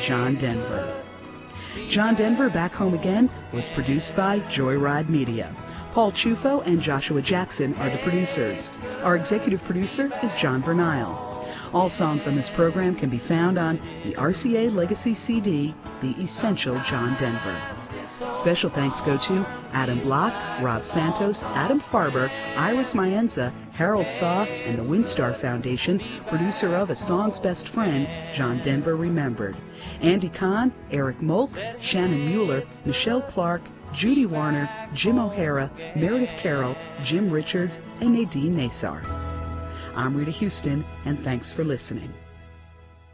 John Denver. John Denver Back Home Again was produced by Joyride Media. Paul Chufo and Joshua Jackson are the producers. Our executive producer is John Bernile. All songs on this program can be found on the RCA Legacy CD, The Essential John Denver. Special thanks go to Adam Block, Rob Santos, Adam Farber, Iris Mayenza, Harold Thaw, and the Windstar Foundation, producer of A Song's Best Friend, John Denver Remembered. Andy Kahn, Eric Molk, Shannon Mueller, Michelle Clark, Judy Warner, Jim O'Hara, Meredith Carroll, Jim Richards, and Nadine Nasar. I'm Rita Houston, and thanks for listening.